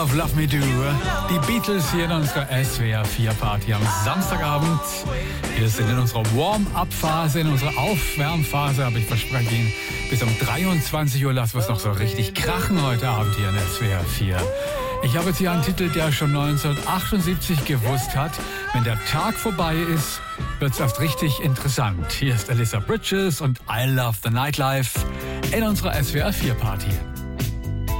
Of Love Me Do, die Beatles hier in unserer SWR 4 Party am Samstagabend. Wir sind in unserer Warm-up-Phase, in unserer Aufwärmphase, aber ich verspreche Ihnen, bis um 23 Uhr lassen wir es noch so richtig krachen heute Abend hier in SWR 4. Ich habe jetzt hier einen Titel, der schon 1978 gewusst hat, wenn der Tag vorbei ist, wird es erst richtig interessant. Hier ist Alyssa Bridges und I Love the Nightlife in unserer SWR 4 Party.